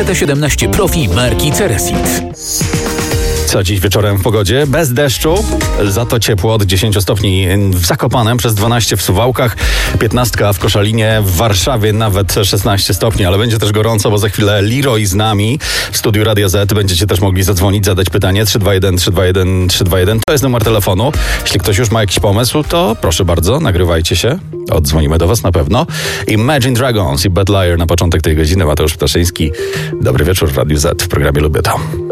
T17 Profi marki Ceresit. Co dziś wieczorem w pogodzie? Bez deszczu, za to ciepło od 10 stopni w Zakopanem, przez 12 w Suwałkach, 15 w Koszalinie, w Warszawie nawet 16 stopni, ale będzie też gorąco, bo za chwilę Leroy z nami w studiu Radia Z. Będziecie też mogli zadzwonić, zadać pytanie 321 321 321. To jest numer telefonu. Jeśli ktoś już ma jakiś pomysł, to proszę bardzo, nagrywajcie się. Odzwonimy do was na pewno. Imagine Dragons i Bad Liar na początek tej godziny. Mateusz Ptaszyński. Dobry wieczór w Radiu Z w programie Lubię To.